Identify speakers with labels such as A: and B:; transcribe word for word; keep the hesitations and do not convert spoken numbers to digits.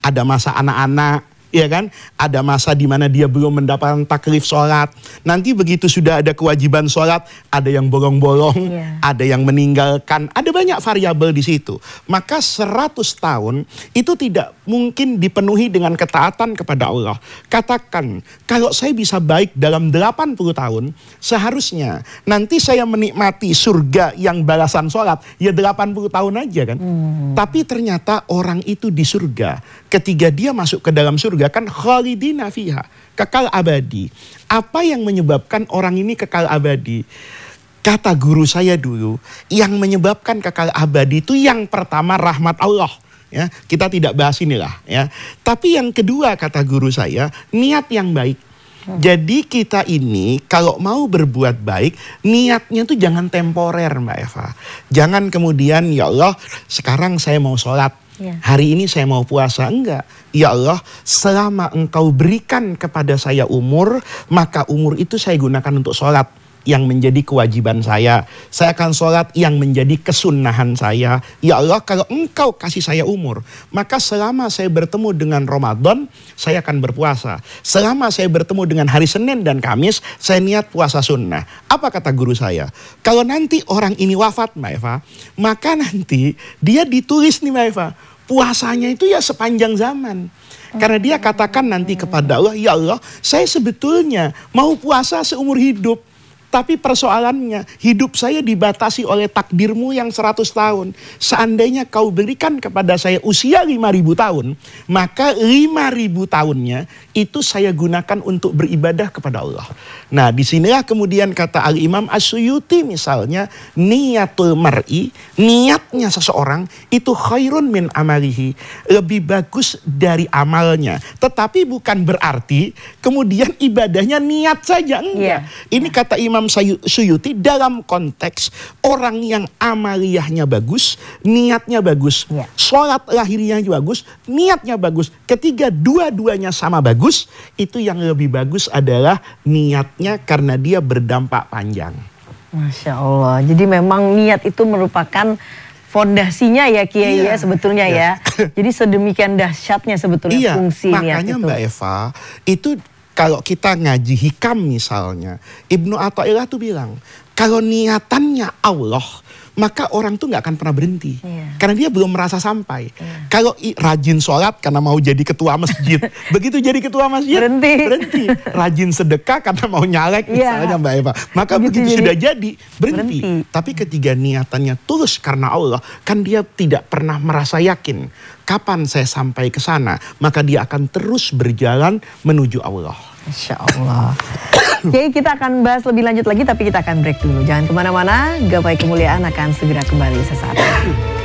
A: ada masa anak-anak, ya kan? Ada masa di mana dia belum mendapatkan taklif sholat. Nanti begitu sudah ada kewajiban sholat, ada yang bolong-bolong, yeah. ada yang meninggalkan, ada banyak variabel di situ. Maka seratus tahun itu tidak mungkin dipenuhi dengan ketaatan kepada Allah. Katakan, kalau saya bisa baik dalam delapan puluh tahun, seharusnya nanti saya menikmati surga yang balasan sholat, ya delapan puluh tahun aja kan. Hmm. Tapi ternyata orang itu di surga, ketika dia masuk ke dalam surga, kan khalidina fiha, kekal abadi. Apa yang menyebabkan orang ini kekal abadi? Kata guru saya dulu, yang menyebabkan kekal abadi itu yang pertama rahmat Allah. Ya, kita tidak bahas inilah. Ya. Tapi yang kedua kata guru saya, niat yang baik. Jadi kita ini kalau mau berbuat baik, niatnya tuh jangan temporer Mbak Eva. Jangan kemudian ya Allah sekarang saya mau sholat. Ya. Hari ini saya mau puasa. Enggak. Ya Allah, selama engkau berikan kepada saya umur, maka umur itu saya gunakan untuk sholat yang menjadi kewajiban saya. Saya akan sholat yang menjadi kesunahan saya. Ya Allah, kalau engkau kasih saya umur, maka selama saya bertemu dengan Ramadan, saya akan berpuasa. Selama saya bertemu dengan hari Senin dan Kamis, saya niat puasa sunnah. Apa kata guru saya? Kalau nanti orang ini wafat Mbak Eva, maka nanti dia ditulis nih Mbak Eva, puasanya itu ya sepanjang zaman. Karena dia katakan nanti kepada Allah, ya Allah, saya sebetulnya mau puasa seumur hidup. Tapi persoalannya, hidup saya dibatasi oleh takdirmu yang seratus tahun. Seandainya kau berikan kepada saya usia lima ribu tahun, maka lima ribu tahunnya itu saya gunakan untuk beribadah kepada Allah. Nah, disinilah kemudian kata Al-Imam As-Suyuti misalnya, niatul mar'i, niatnya seseorang itu khairun min amalihi, lebih bagus dari amalnya. Tetapi bukan berarti kemudian ibadahnya niat saja, enggak. Yeah. Ini kata Imam Suyuti dalam konteks orang yang amaliyahnya bagus, niatnya bagus. Ya. Sholat lahirnya bagus, niatnya bagus. Ketiga dua-duanya sama bagus, itu yang lebih bagus adalah niatnya karena dia berdampak panjang. Masya Allah. Jadi memang niat itu merupakan fondasinya ya Kiai iya, ya sebetulnya ya. ya. Jadi sedemikian dahsyatnya sebetulnya iya, fungsi niat itu. Makanya Mbak Eva, itu kalau kita ngaji hikam misalnya, Ibnu Athaillah tuh bilang, kalau niatannya Allah, maka orang tuh nggak akan pernah berhenti. Yeah. Karena dia belum merasa sampai. Yeah. Kalau rajin sholat karena mau jadi ketua masjid, begitu jadi ketua masjid, berhenti. berhenti. Rajin sedekah karena mau nyalek yeah. misalnya Mbak Eva. Maka begitu, begitu jadi, sudah jadi, berhenti. berhenti. Tapi ketika niatannya tulus karena Allah, kan dia tidak pernah merasa yakin. Kapan saya sampai ke sana, maka dia akan terus berjalan menuju Allah. Masya Allah. Oke, kita akan bahas lebih lanjut lagi, tapi kita akan break dulu. Jangan kemana-mana, Gapai Kemuliaan akan segera kembali sesaat lagi.